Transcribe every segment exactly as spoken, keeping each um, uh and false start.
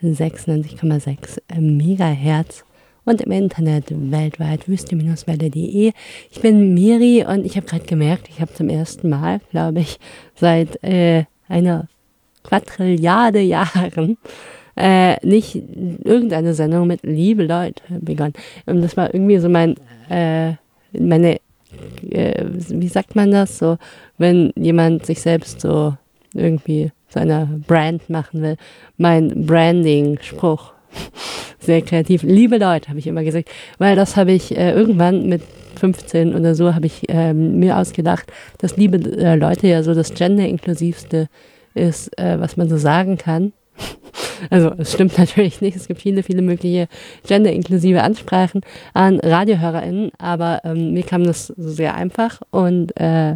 sechsundneunzig Komma sechs Megahertz und im Internet weltweit wüste-welle punkt de. Ich bin Miri und ich habe gerade gemerkt, ich habe zum ersten Mal, glaube ich, seit äh, einer Quadrilliarde Jahren äh, nicht irgendeine Sendung mit liebe Leute begonnen. Und das war irgendwie so mein, äh, meine, äh, wie sagt man das, so, wenn jemand sich selbst so irgendwie seiner Brand machen will, mein Branding-Spruch. Sehr kreativ. Liebe Leute, habe ich immer gesagt, weil das habe ich äh, irgendwann mit fünfzehn oder so, habe ich ähm, mir ausgedacht, dass liebe äh, Leute ja so das Gender-inklusivste ist, äh, was man so sagen kann. Also es stimmt natürlich nicht, es gibt viele, viele mögliche gender-inklusive Ansprachen an RadiohörerInnen, aber ähm, mir kam das so sehr einfach und äh,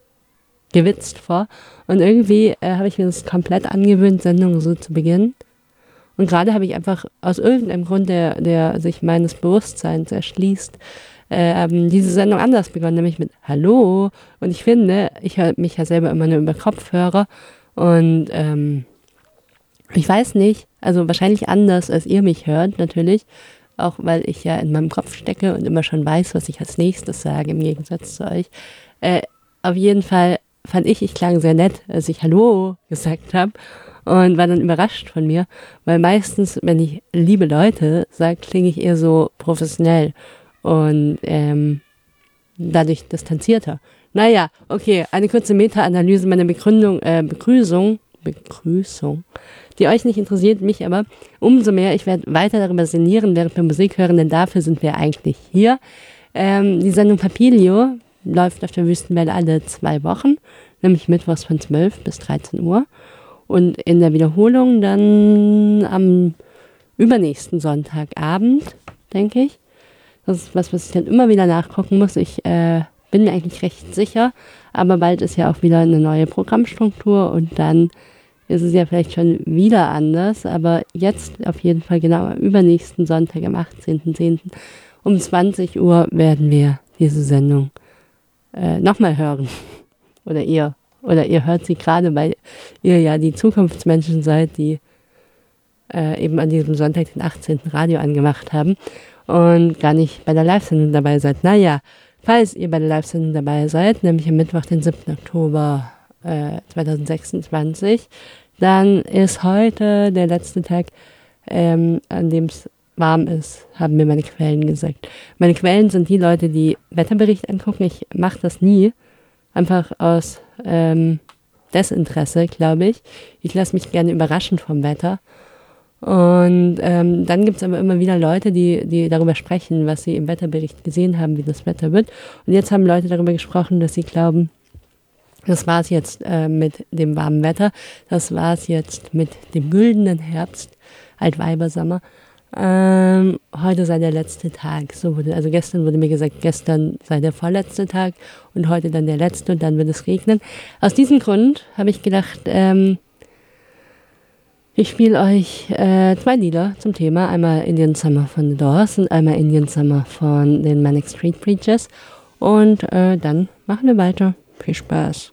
gewitzt vor und irgendwie äh, habe ich mir das komplett angewöhnt, Sendungen so zu beginnen. Und gerade habe ich einfach aus irgendeinem Grund, der, der sich meines Bewusstseins erschließt, äh, diese Sendung anders begonnen, nämlich mit Hallo. Und ich finde, ich höre mich ja selber immer nur über Kopfhörer und ähm, ich weiß nicht, also wahrscheinlich anders, als ihr mich hört, natürlich, auch weil ich ja in meinem Kopf stecke und immer schon weiß, was ich als nächstes sage, im Gegensatz zu euch. Äh, auf jeden Fall fand ich, ich klang sehr nett, als ich Hallo gesagt habe und war dann überrascht von mir, weil meistens, wenn ich liebe Leute sage, klinge ich eher so professionell und ähm, dadurch distanzierter. Naja, okay, eine kurze Meta-Analyse meiner Begründung, äh, Begrüßung, Begrüßung, die euch nicht interessiert, mich aber umso mehr. Ich werde weiter darüber sinnieren, während wir Musik hören, denn dafür sind wir eigentlich hier. Ähm, die Sendung Papilio läuft auf der Wüstenwelle alle zwei Wochen, nämlich mittwochs von zwölf bis dreizehn Uhr und in der Wiederholung dann am übernächsten Sonntagabend, denke ich. Das ist was, was ich dann immer wieder nachgucken muss. Ich äh, bin mir eigentlich recht sicher, aber bald ist ja auch wieder eine neue Programmstruktur und dann ist es ja vielleicht schon wieder anders, aber jetzt auf jeden Fall genau am übernächsten Sonntag, am achtzehnten zehnten um zwanzig Uhr werden wir diese Sendung äh, nochmal hören. Oder ihr. Oder ihr hört sie gerade, weil ihr ja die Zukunftsmenschen seid, die äh, eben an diesem Sonntag den achtzehnten Radio angemacht haben und gar nicht bei der Live-Sendung dabei seid. Naja, falls ihr bei der Live-Sendung dabei seid, nämlich am Mittwoch, den siebten Oktober äh, zweitausendsechsundzwanzig, dann ist heute der letzte Tag, ähm, an dem es warm ist, haben mir meine Quellen gesagt. Meine Quellen sind die Leute, die Wetterbericht angucken. Ich mache das nie, einfach aus ähm, Desinteresse, glaube ich. Ich lasse mich gerne überraschen vom Wetter. Und ähm, dann gibt es aber immer wieder Leute, die, die darüber sprechen, was sie im Wetterbericht gesehen haben, wie das Wetter wird. Und jetzt haben Leute darüber gesprochen, dass sie glauben, das war es jetzt äh, mit dem warmen Wetter, das war es jetzt mit dem güldenen Herbst, Altweibersommer. Ähm, heute sei der letzte Tag. So wurde, also gestern wurde mir gesagt, gestern sei der vorletzte Tag und heute dann der letzte und dann wird es regnen. Aus diesem Grund habe ich gedacht, ähm, ich spiele euch äh, zwei Lieder zum Thema. Einmal Indian Summer von The Doors und einmal Indian Summer von den Manic Street Preachers. Und äh, dann machen wir weiter. Viel Spaß.